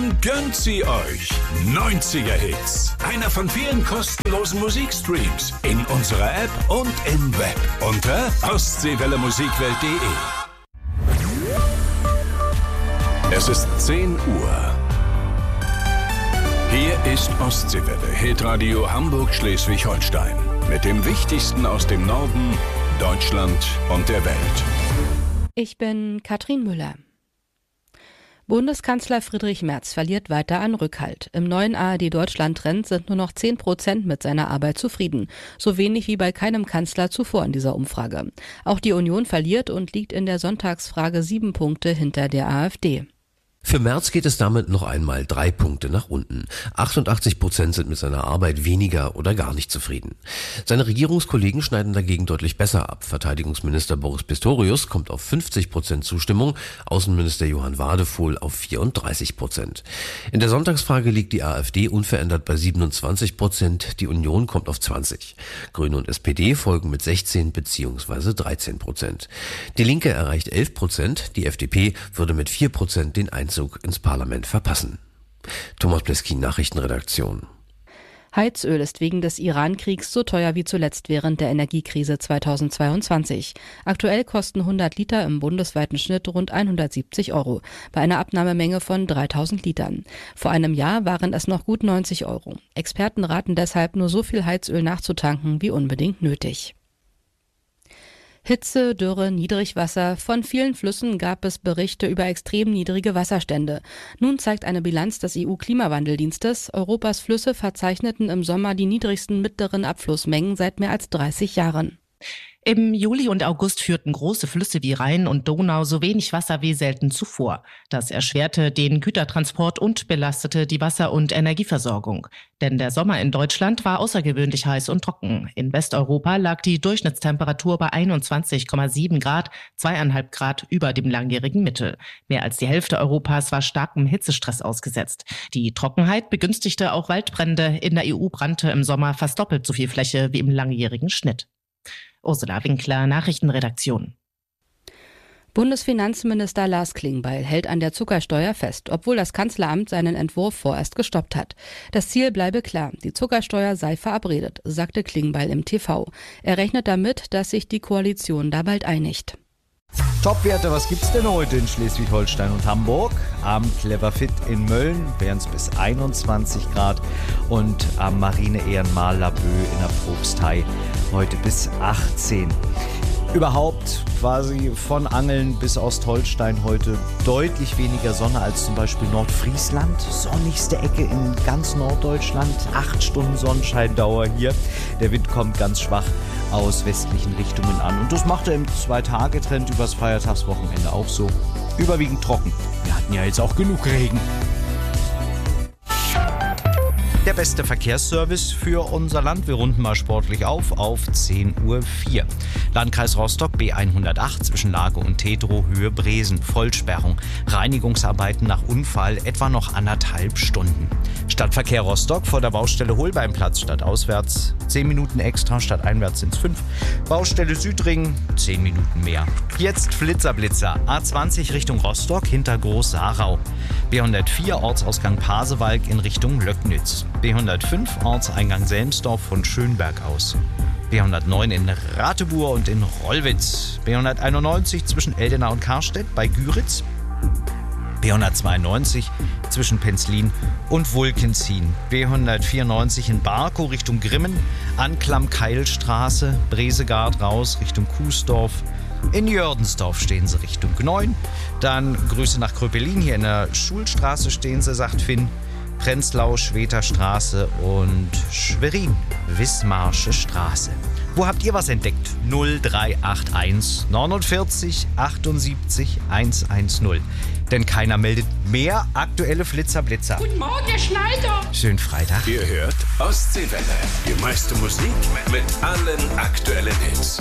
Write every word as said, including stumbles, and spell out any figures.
Dann gönnt sie euch. neunziger Hits. Einer von vielen kostenlosen Musikstreams. In unserer App und im Web. Unter ostseewelle musikwelt punkt de. Es ist zehn Uhr. Hier ist Ostseewelle, Hitradio Hamburg-Schleswig-Holstein. Mit dem Wichtigsten aus dem Norden, Deutschland und der Welt. Ich bin Katrin Müller. Bundeskanzler Friedrich Merz verliert weiter an Rückhalt. Im neuen A R D-Deutschland-Trend sind nur noch zehn Prozent mit seiner Arbeit zufrieden. So wenig wie bei keinem Kanzler zuvor in dieser Umfrage. Auch die Union verliert und liegt in der Sonntagsfrage sieben Punkte hinter der AfD. Für Merz geht es damit noch einmal drei Punkte nach unten. achtundachtzig Prozent sind mit seiner Arbeit weniger oder gar nicht zufrieden. Seine Regierungskollegen schneiden dagegen deutlich besser ab. Verteidigungsminister Boris Pistorius kommt auf fünfzig Prozent Zustimmung, Außenminister Johann Wadefuhl auf vierunddreißig Prozent. In der Sonntagsfrage liegt die AfD unverändert bei siebenundzwanzig Prozent, die Union kommt auf zwanzig. Grüne und S P D folgen mit sechzehn bzw. dreizehn Prozent. Die Linke erreicht elf Prozent, die F D P würde mit vier Prozent den Einzug ins Parlament verpassen. Thomas Pleskin, Nachrichtenredaktion. Heizöl ist wegen des Iran-Kriegs so teuer wie zuletzt während der Energiekrise zweitausendzweiundzwanzig. Aktuell kosten hundert Liter im bundesweiten Schnitt rund hundertsiebzig Euro, bei einer Abnahmemenge von dreitausend Litern. Vor einem Jahr waren es noch gut neunzig Euro. Experten raten deshalb, nur so viel Heizöl nachzutanken wie unbedingt nötig. Hitze, Dürre, Niedrigwasser. Von vielen Flüssen gab es Berichte über extrem niedrige Wasserstände. Nun zeigt eine Bilanz des E U-Klimawandeldienstes, Europas Flüsse verzeichneten im Sommer die niedrigsten mittleren Abflussmengen seit mehr als dreißig Jahren. Im Juli und August führten große Flüsse wie Rhein und Donau so wenig Wasser wie selten zuvor. Das erschwerte den Gütertransport und belastete die Wasser- und Energieversorgung. Denn der Sommer in Deutschland war außergewöhnlich heiß und trocken. In Westeuropa lag die Durchschnittstemperatur bei einundzwanzig Komma sieben Grad, zweieinhalb Grad über dem langjährigen Mittel. Mehr als die Hälfte Europas war starkem Hitzestress ausgesetzt. Die Trockenheit begünstigte auch Waldbrände. In der E U brannte im Sommer fast doppelt so viel Fläche wie im langjährigen Schnitt. Ursula Winkler, Nachrichtenredaktion. Bundesfinanzminister Lars Klingbeil hält an der Zuckersteuer fest, obwohl das Kanzleramt seinen Entwurf vorerst gestoppt hat. Das Ziel bleibe klar, die Zuckersteuer sei verabredet, sagte Klingbeil im T V. Er rechnet damit, dass sich die Koalition da bald einigt. Top-Werte, was gibt's denn heute in Schleswig-Holstein und Hamburg? Am Clever Fit in Mölln wären es bis einundzwanzig Grad und am Marine Ehrenmal Laboe in der Propstei heute bis achtzehn. Überhaupt quasi von Angeln bis Ostholstein heute deutlich weniger Sonne als zum Beispiel Nordfriesland. Sonnigste Ecke in ganz Norddeutschland. Acht Stunden Sonnenscheindauer hier. Der Wind kommt ganz schwach aus westlichen Richtungen an. Und das macht er im Zwei-Tage-Trend übers Feiertagswochenende auch so. Überwiegend trocken. Wir hatten ja jetzt auch genug Regen. Der beste Verkehrsservice für unser Land. Wir runden mal sportlich auf auf zehn Uhr vier. Landkreis Rostock B hundertacht zwischen Lage und Tedrow, Höhe Bresen. Vollsperrung. Reinigungsarbeiten nach Unfall etwa noch anderthalb Stunden. Stadtverkehr Rostock vor der Baustelle Holbeinplatz statt auswärts. zehn Minuten extra, statt einwärts sind es fünf. Baustelle Südring, zehn Minuten mehr. Jetzt Flitzerblitzer. A zwanzig Richtung Rostock hinter Groß-Sarau. B hundertvier Ortsausgang Pasewalk in Richtung Löcknitz. B hundertfünf Ortseingang Selmsdorf von Schönberg aus. B hundertneun in Ratebuhr und in Rollwitz. B hunderteinundneunzig zwischen Eldena und Karstedt bei Güritz. B hundertzweiundneunzig zwischen Penzlin und Wulkenzien. B hundertvierundneunzig in Barkow Richtung Grimmen. Anklam-Keilstraße, Bresegard raus Richtung Kuesdorf. In Jördensdorf stehen sie Richtung Gneun. Dann Grüße nach Kröpelin, hier in der Schulstraße stehen sie, sagt Finn. Prenzlau, Schweter Straße und Schwerin, Wismarsche Straße. Wo habt ihr was entdeckt? null drei acht eins neunundvierzig achtundsiebzig hundertzehn. Denn keiner meldet mehr aktuelle Flitzer-Blitzer. Guten Morgen, Herr Schneider. Schönen Freitag. Ihr hört Ostseewelle. Die meiste Musik mit allen aktuellen Hits.